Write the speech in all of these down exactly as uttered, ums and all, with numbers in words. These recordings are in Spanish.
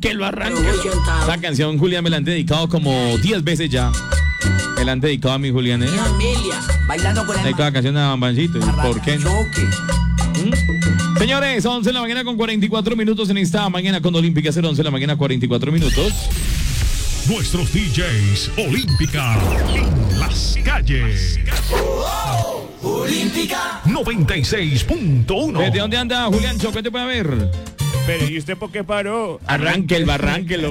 arránquelo, arránquelo. Esa canción, Julián, me la han dedicado como diez veces ya. Me la han dedicado a mi Julián, ¿eh? Mi Amelia, bailando con el dedicado la canción a Bambancito. ¿Por qué no? ¿Mm? Señores, once de la mañana con cuarenta y cuatro minutos en esta mañana con Olímpica, once de la mañana cuarenta y cuatro minutos. Nuestros D Js Olímpica en las calles. Oh, oh, Olímpica noventa y seis punto uno. ¿De dónde anda Julián? ¿Qué te puede ver? Pero ¿y usted por qué paró? Arránquelo, arránquelo.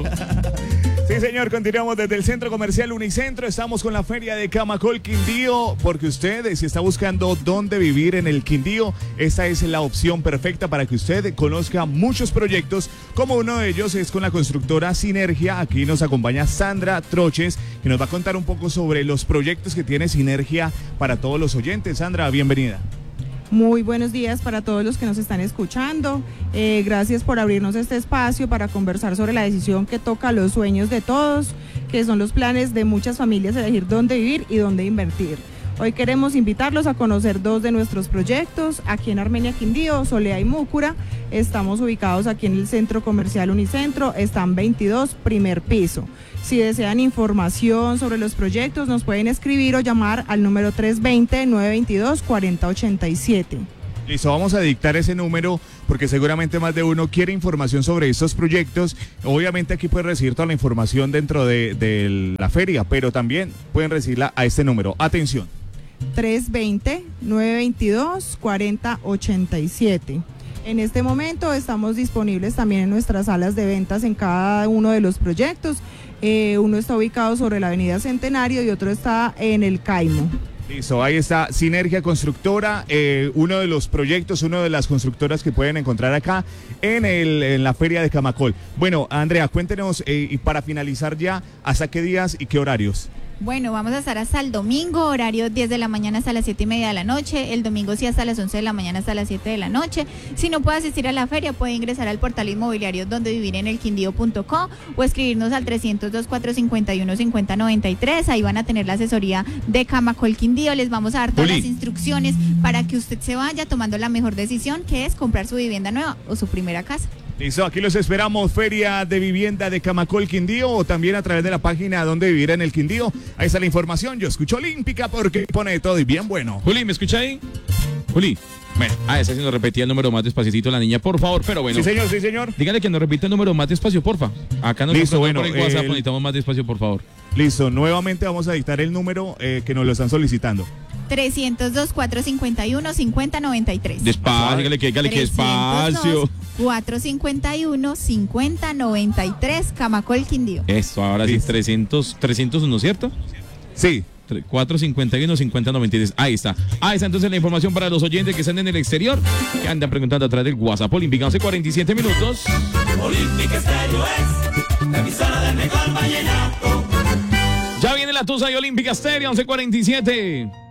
Sí, señor, continuamos desde el Centro Comercial Unicentro. Estamos con la Feria de Camacol Quindío, porque usted, si está buscando dónde vivir en el Quindío, esta es la opción perfecta para que usted conozca muchos proyectos, como uno de ellos es con la constructora Sinergia. Aquí nos acompaña Sandra Troches, que nos va a contar un poco sobre los proyectos que tiene Sinergia para todos los oyentes. Sandra, bienvenida. Muy buenos días para todos los que nos están escuchando. Eh, gracias por abrirnos este espacio para conversar sobre la decisión que toca los sueños de todos, que son los planes de muchas familias, elegir dónde vivir y dónde invertir. Hoy queremos invitarlos a conocer dos de nuestros proyectos aquí en Armenia Quindío, Soleá y Múcura. Estamos ubicados aquí en el Centro Comercial Unicentro, están veintidós, primer piso. Si desean información sobre los proyectos, nos pueden escribir o llamar al número tres dos cero, nueve dos dos, cuatro cero ocho siete. Listo, vamos a dictar ese número porque seguramente más de uno quiere información sobre estos proyectos. Obviamente aquí pueden recibir toda la información dentro de, de la feria, pero también pueden recibirla a este número. Atención. tres dos cero, nueve dos dos, cuatro cero ocho siete. En este momento estamos disponibles también en nuestras salas de ventas en cada uno de los proyectos. Eh, uno está ubicado sobre la avenida Centenario y otro está en el Caimo. Listo, ahí está Sinergia Constructora, eh, uno de los proyectos, una de las constructoras que pueden encontrar acá en, el, en la Feria de Camacol. Bueno, Andrea, cuéntenos, eh, y para finalizar ya, ¿hasta qué días y qué horarios? Bueno, vamos a estar hasta el domingo, horario diez de la mañana hasta las siete y media de la noche, el domingo sí hasta las once de la mañana hasta las siete de la noche. Si no puede asistir a la feria, puede ingresar al portal inmobiliario donde vivir en el quindío punto com o escribirnos al trescientos dos, cuatrocientos cincuenta y uno, cincuenta noventa y tres. Ahí van a tener la asesoría de Camacol Quindío. Les vamos a dar todas Juli. las instrucciones para que usted se vaya tomando la mejor decisión, que es comprar su vivienda nueva o su primera casa. Listo, aquí los esperamos, Feria de Vivienda de Camacol Quindío, o también a través de la página Donde Vivir en el Quindío. Ahí está la información. Yo escucho Olímpica porque pone de todo y bien bueno. Juli, ¿me escucha ahí? Juli. Bueno, ah, esa sí nos repetía el número más despacito la niña, por favor, pero bueno. Sí, señor, sí, señor. Dígale que nos repita el número más despacio, porfa. Acá nos Listo, bueno, por el WhatsApp, el... necesitamos más despacio, por favor. Listo, nuevamente vamos a dictar el número eh, que nos lo están solicitando. trescientos dos, cuatrocientos cincuenta y uno, cincuenta noventa y tres. Despacio, dígale que, dígale que despacio. cuatrocientos cincuenta y uno, cincuenta noventa y tres, Camacol Quindío. Eso, ahora sí, trescientos, trescientos uno, ¿cierto? Sí. cuatrocientos cincuenta y uno, cincuenta noventa y tres. Ahí está. Ahí está entonces la información para los oyentes que están en el exterior, que andan preguntando a través del WhatsApp Olímpica. Hace cuarenta y siete minutos. Olímpica Estéreo es la emisora del mejor vallenato. Ya viene la tusa de Olímpica Estéreo, once cuarenta y siete.